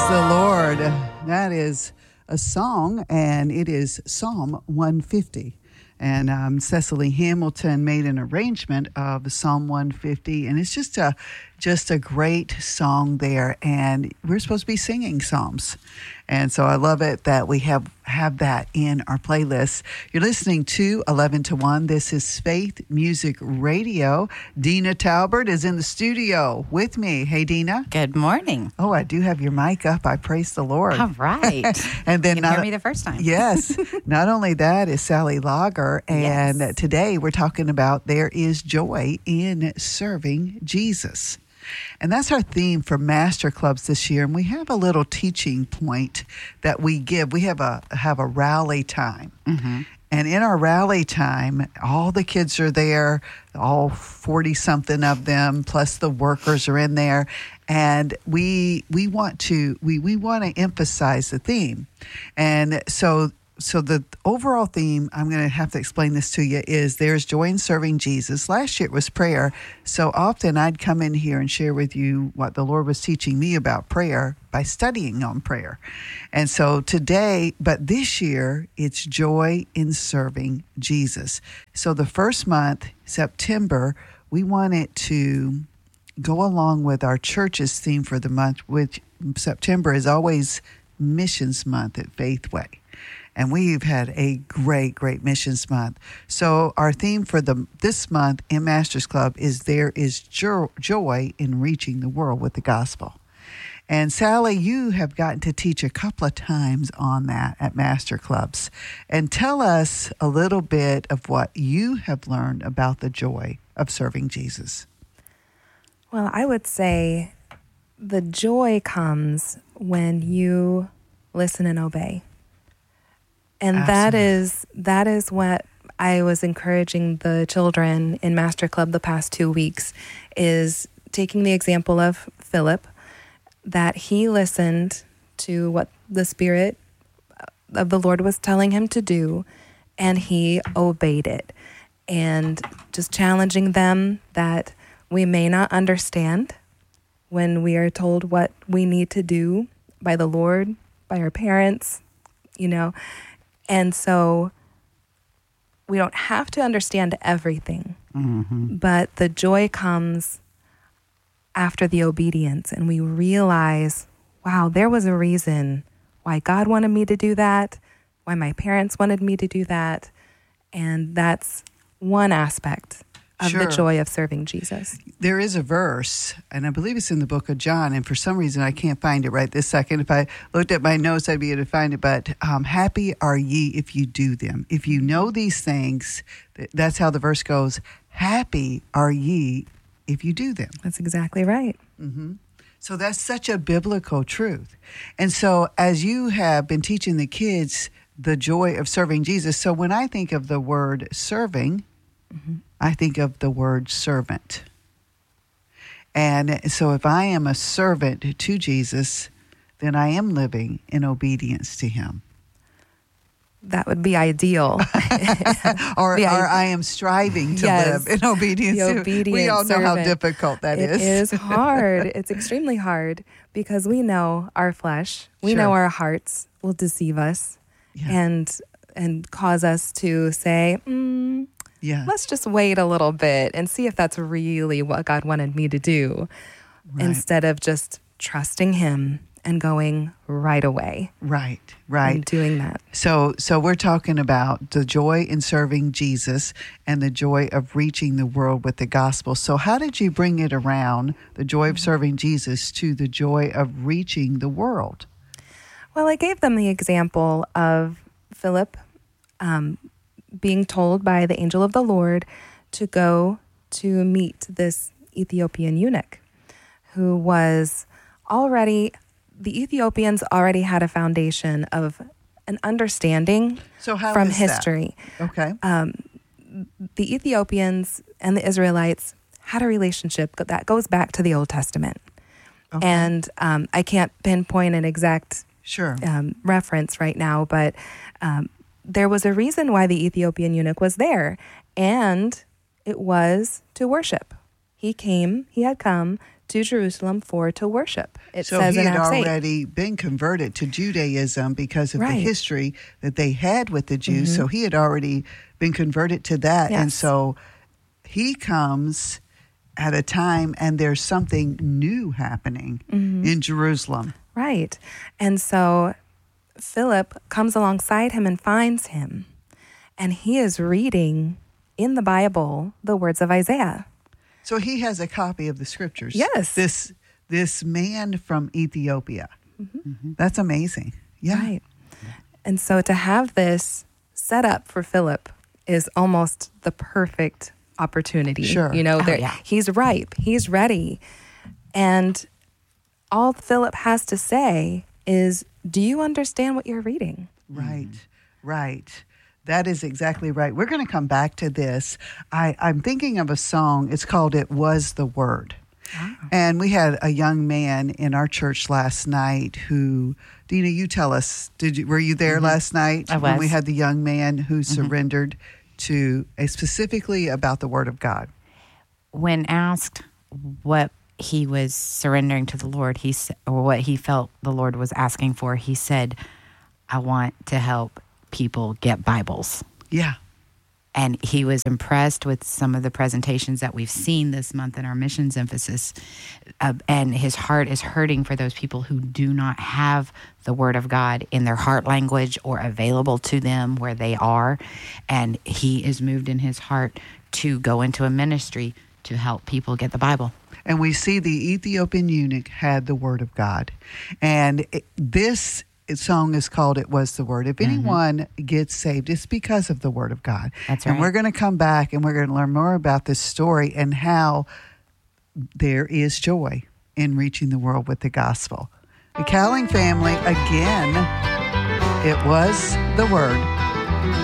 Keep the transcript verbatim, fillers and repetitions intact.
the Lord. That is a song, and it is Psalm one fifty. And um, Cecily Hamilton made an arrangement of Psalm one fifty, and it's just a just a great song there. And we're supposed to be singing psalms, and so I love it that we have have that in our playlist. You're listening to eleven to one. This is Faith Music Radio. Dina Talbert is in the studio with me. Hey, Dina. Good morning. Oh, I do have your mic up. I praise the Lord. All right. And then you can not, hear me the first time. Yes. Not only that is Sally Lager, and Yes. today we're talking about there is joy in serving Jesus. And that's our theme for Master Clubs this year. And we have a little teaching point that we give. We have a have a rally time. Mm-hmm. And in our rally time, all the kids are there, all forty-something of them, plus the workers are in there. And we we want to we, we want to emphasize the theme. And so So the overall theme, I'm going to have to explain this to you, is there's joy in serving Jesus. Last year it was prayer. So often I'd come in here and share with you what the Lord was teaching me about prayer by studying on prayer. And so today, but this year, it's joy in serving Jesus. So the first month, September, we wanted to go along with our church's theme for the month, which September is always Missions Month at Faithway. And we've had a great, great missions month. So our theme for the this month in Masters Club is there is jo- joy in reaching the world with the gospel. And Sally, you have gotten to teach a couple of times on that at Master Clubs. And tell us a little bit of what you have learned about the joy of serving Jesus. Well, I would say the joy comes when you listen and obey. And Absolutely. that is that is what I was encouraging the children in Master Club the past two weeks, is taking the example of Philip, that he listened to what the Spirit of the Lord was telling him to do, and he obeyed it. And just challenging them that we may not understand when we are told what we need to do by the Lord, by our parents, you know. And so we don't have to understand everything, mm-hmm. but the joy comes after the obedience, and we realize, wow, there was a reason why God wanted me to do that, why my parents wanted me to do that, and that's one aspect of Sure. the joy of serving Jesus. There is a verse, and I believe it's in the book of John, and for some reason I can't find it right this second. If I looked at my notes, I'd be able to find it. But um, happy are ye if you do them. If you know these things, that's how the verse goes. Happy are ye if you do them. That's exactly right. Mm-hmm. So that's such a biblical truth. And so as you have been teaching the kids the joy of serving Jesus, so when I think of the word serving, mm-hmm. I think of the word servant. And so if I am a servant to Jesus, then I am living in obedience to him. That would be ideal. or, the, or I am striving to yes, live in obedience to obedient him. We all know servant. how difficult that it is. It is hard. It's extremely hard because we know our flesh, we Sure. know our hearts will deceive us Yeah. and and cause us to say, mm, yeah. let's just wait a little bit and see if that's really what God wanted me to do, Right. instead of just trusting him and going right away. Right, right. And doing that. So so we're talking about the joy in serving Jesus and the joy of reaching the world with the gospel. So how did you bring it around, the joy of serving Jesus, to the joy of reaching the world? Well, I gave them the example of Philip um, being told by the angel of the Lord to go to meet this Ethiopian eunuch who was already, the Ethiopians already had a foundation of an understanding so how from is history. That? Okay. Um, the Ethiopians and the Israelites had a relationship that goes back to the Old Testament. Okay. And um, I can't pinpoint an exact Sure. Um, reference right now, but um, there was a reason why the Ethiopian eunuch was there, and it was to worship. He came, he had come to Jerusalem for to worship. It so says he in had Acts already been converted to Judaism because of Right. the history that they had with the Jews. Mm-hmm. So he had already been converted to that. Yes. And so he comes at a time and there's something new happening Mm-hmm. in Jerusalem. Right. And so Philip comes alongside him and finds him. And he is reading in the Bible the words of Isaiah. So he has a copy of the scriptures. Yes. This this man from Ethiopia. Mm-hmm. That's amazing. Yeah. Right. And so to have this set up for Philip is almost the perfect opportunity. Sure. You know, Oh, there, yeah. he's ripe, he's ready. And all Philip has to say is, do you understand what you're reading? Right, right. That is exactly right. We're going to come back to this. I, I'm thinking of a song. It's called It Was the Word. Wow. And we had a young man in our church last night who, Dina, you tell us, did you, were you there Mm-hmm. last night I when we was. had the young man who surrendered to, uh, specifically about the Word of God? When asked what he was surrendering to the Lord, he s- or what he felt the Lord was asking for, he said, I want to help people get Bibles. Yeah. And he was impressed with some of the presentations that we've seen this month in our missions emphasis. Uh, and his heart is hurting for those people who do not have the Word of God in their heart language or available to them where they are. And he is moved in his heart to go into a ministry to help people get the Bible. And we see the Ethiopian eunuch had the Word of God. And it, this song is called It Was the Word. If anyone gets saved, it's because of the Word of God. That's And right. we're going to come back and we're going to learn more about this story and how there is joy in reaching the world with the gospel. The Cowling family, again, it was the Word.